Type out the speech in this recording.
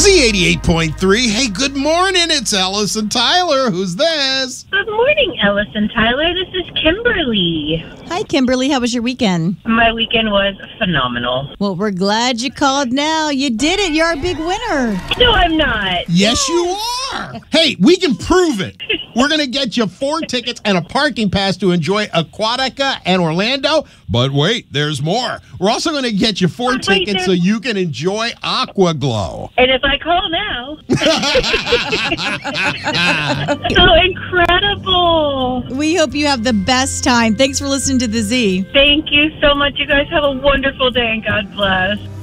Z88.3. Hey, good morning. It's Ellis and Tyler. Who's this? Good morning, Ellis and Tyler. This is Kimberly. Hi, Kimberly. How was your weekend? My weekend was phenomenal. Well, we're glad you called now. You did it. You're our big winner. No, I'm not. Yes, you are. Hey, we can prove it. We're going to get you 4 tickets and a parking pass to enjoy Aquatica and Orlando. But wait, there's more. We're also going to get you 4 tickets so you can enjoy Aqua Glow. And if I call now. So incredible. We hope you have the best time. Thanks for listening to The Z. Thank you so much. You guys have a wonderful day and God bless.